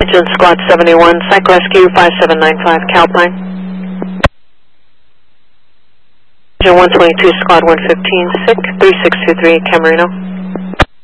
Engine Squad 71, Psych Rescue 5795, Calpine. Engine 122, Squad 115, SIC 3623, Camarino.